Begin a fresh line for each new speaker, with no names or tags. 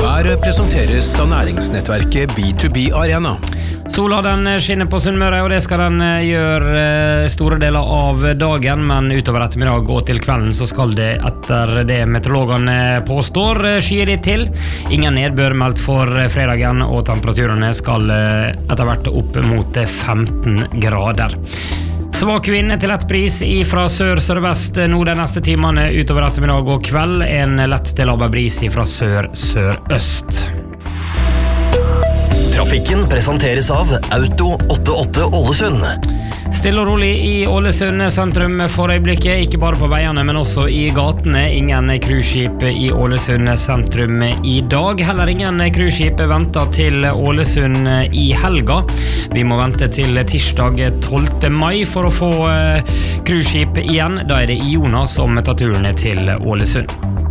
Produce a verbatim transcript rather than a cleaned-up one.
Været presenteres av næringsnettverket B to B Arena.
Sola den skinner på Sunnmøre, og det skal den gjøre store deler av dagen, men utover ettermiddag og til kvelden så skal det etter det meteorologene påstår skyer litt til. Ingen nedbør meldt for fredagen, og temperaturene skal etter hvert opp mot femten grader. Svak vind til lett bris fra sør-sørvest nå de neste timene utover ettermiddag og kveld. En lett til laber bris fra sør-sørøst.
Trafikken presenteres av Auto åttiåtte Ålesund.
Stille og rolig i Ålesund sentrum for øyeblikket, ikke bare på veiene, men også i gatene. Ingen cruiseskip i Ålesund sentrum i dag. Heller ingen cruiseskip venter til Ålesund i helga. Vi må vente til tirsdag tolvte mai for å få cruiseskip igjen. Da er det Iona som tar turen til Ålesund.